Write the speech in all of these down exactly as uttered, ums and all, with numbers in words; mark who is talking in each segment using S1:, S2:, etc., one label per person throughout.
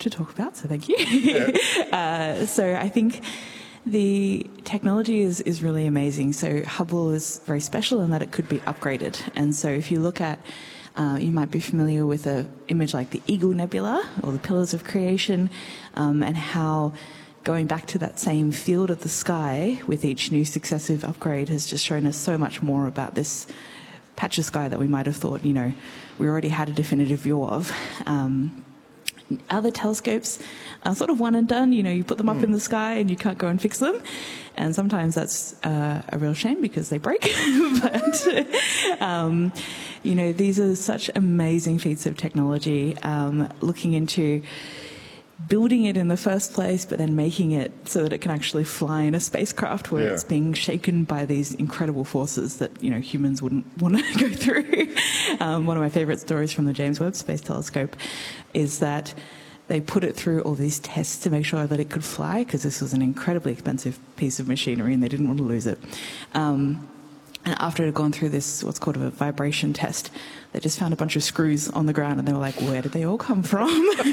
S1: to talk about, so thank you. Yeah. uh, so I think the technology is, is really amazing. So Hubble is very special in that it could be upgraded. And so if you look at, uh, you might be familiar with an image like the Eagle Nebula or the Pillars of Creation, um, and how going back to that same field of the sky with each new successive upgrade has just shown us so much more about this patch of sky that we might have thought, you know, we already had a definitive view of. Um, Other telescopes are sort of one and done. You know, you put them up mm. in the sky and you can't go and fix them. And sometimes that's uh, a real shame because they break. But, um, you know, these are such amazing feats of technology, um, looking into building it in the first place, but then making it so that it can actually fly in a spacecraft where yeah. it's being shaken by these incredible forces that, you know, humans wouldn't want to go through. Um, one of my favorite stories from the James Webb Space Telescope is that they put it through all these tests to make sure that it could fly, because this was an incredibly expensive piece of machinery and they didn't want to lose it. Um, And after it had gone through this, what's called a vibration test, they just found a bunch of screws on the ground and they were like, where did they all come from?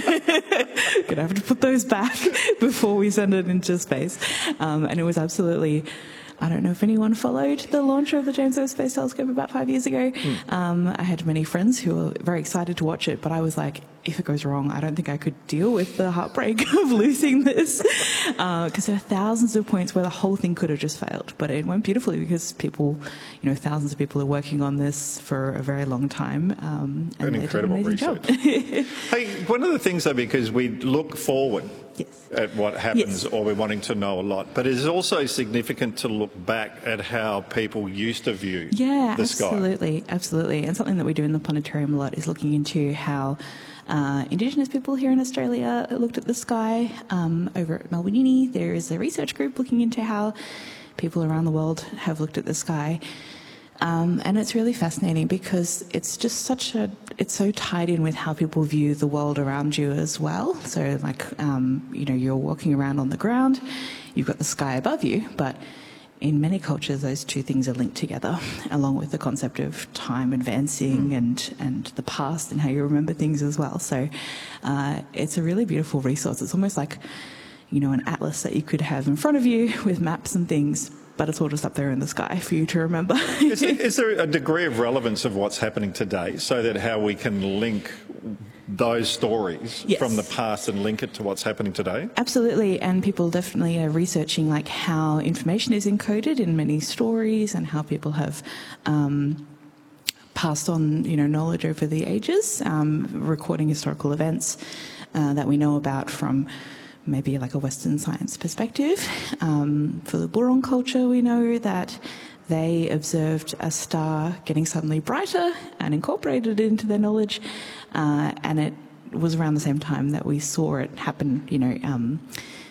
S1: Gonna have to put those back before we send it into space. Um, and it was absolutely, I don't know if anyone followed the launch of the James Webb Space Telescope about five years ago. Mm. Um, I had many friends who were very excited to watch it, but I was like, if it goes wrong, I don't think I could deal with the heartbreak of losing this. Because uh, there are thousands of points where the whole thing could have just failed. But it went beautifully because people, you know, thousands of people are working on this for a very long time. Um, and
S2: an incredible
S1: an
S2: research. Hey, one of the things, though, because we look forward yes. at what happens, yes. or we're wanting to know a lot, but it is also significant to look back at how people used to view
S1: yeah,
S2: the sky.
S1: Absolutely, absolutely. And something that we do in the planetarium a lot is looking into how Uh, Indigenous people here in Australia looked at the sky. Um, over at Melbourne Uni, there is a research group looking into how people around the world have looked at the sky. Um, and it's really fascinating because it's just such a, it's so tied in with how people view the world around you as well. So like, um, you know, you're walking around on the ground, you've got the sky above you, but in many cultures, those two things are linked together, along with the concept of time advancing mm. and, and the past and how you remember things as well. So uh, it's a really beautiful resource. It's almost like, you know, an atlas that you could have in front of you with maps and things, but it's all just up there in the sky for you to remember.
S2: is, there, is there a degree of relevance of what's happening today so that how we can link those stories yes. from the past and link it to what's happening today?
S1: Absolutely, and people definitely are researching like how information is encoded in many stories and how people have um, passed on, you know, knowledge over the ages, um, recording historical events uh, that we know about from maybe like a Western science perspective. Um, for the Burong culture, we know that they observed a star getting suddenly brighter and incorporated it into their knowledge, uh, and it was around the same time that we saw it happen, you know, um,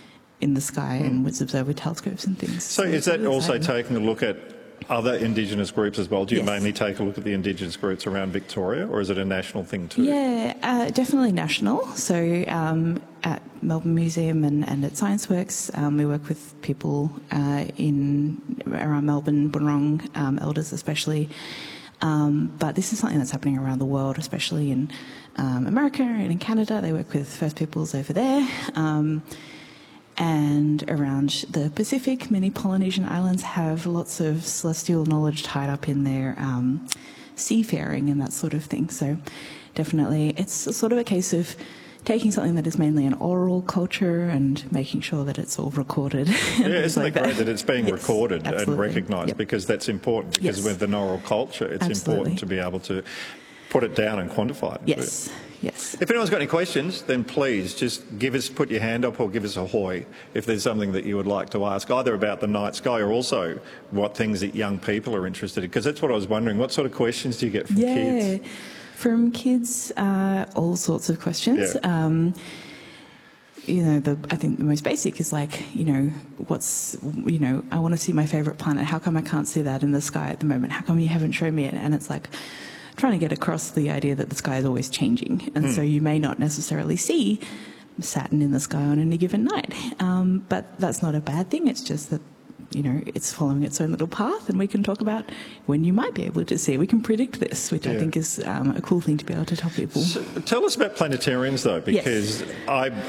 S1: in the sky mm. and was observed with telescopes and things.
S2: So, so is that really also exciting. Taking a look at other Indigenous groups as well? Do you
S1: yes.
S2: mainly take a look at the Indigenous groups around Victoria, or is it a national thing too?
S1: Yeah, uh, definitely national. So um, at Melbourne Museum and, and at ScienceWorks, um, we work with people uh, in around Melbourne, Bunurong, um, elders especially. Um, but this is something that's happening around the world, especially in um, America and in Canada. They work with First Peoples over there. Um, And around the Pacific, many Polynesian islands have lots of celestial knowledge tied up in their um, seafaring and that sort of thing. So definitely it's a sort of a case of taking something that is mainly an oral culture and making sure that it's all recorded.
S2: Yeah, isn't like it great that. that it's being
S1: yes,
S2: recorded
S1: absolutely.
S2: and recognised? Yep. Because that's important, because yes. with an oral culture, it's
S1: absolutely.
S2: important to be able to put it down and quantify it.
S1: Yes. Yes.
S2: If anyone's got any questions, then please just give us, put your hand up or give us a hoy if there's something that you would like to ask, either about the night sky or also what things that young people are interested in. Because that's what I was wondering. What sort of questions do you get from
S1: yeah.
S2: kids?
S1: From kids, uh, all sorts of questions.
S2: Yeah.
S1: Um, you know, the, I think the most basic is like, you know, what's, you know, I want to see my favourite planet. How come I can't see that in the sky at the moment? How come you haven't shown me it? And it's like trying to get across the idea that the sky is always changing. And mm. so you may not necessarily see Saturn in the sky on any given night. Um, but that's not a bad thing. It's just that, you know, it's following its own little path, and we can talk about when you might be able to see. We can predict this, which yeah. I think is um, a cool thing to be able to tell people.
S2: So tell us about planetariums, though, because yes. I